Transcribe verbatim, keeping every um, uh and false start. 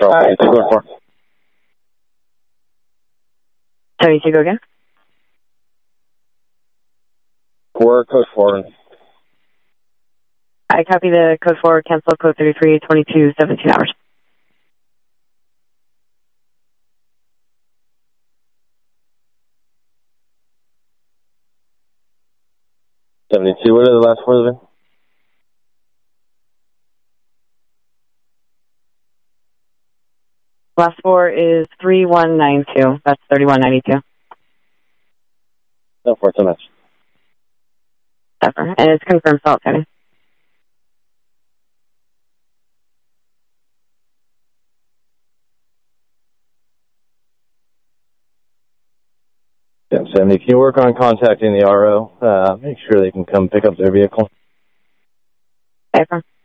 Alright, two one four. seventy-two, go again. Four, code four. I copy the code four, cancel code thirty-three, twenty-two, seventeen hours. seventy-two, what are the last four of it? Last four is three one nine two. That's thirty-one ninety-two. No, four, so much. And it's confirmed Salt County. Yeah, seventy, can you work on contacting the R O? Uh, make sure they can come pick up their vehicle. Okay.